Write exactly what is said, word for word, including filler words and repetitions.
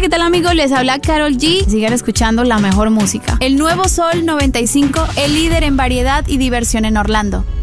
¿qué tal amigos? Les habla Karol G. Sigan escuchando la mejor música. El nuevo Sol noventa y cinco, el líder en variedad y diversión en Orlando.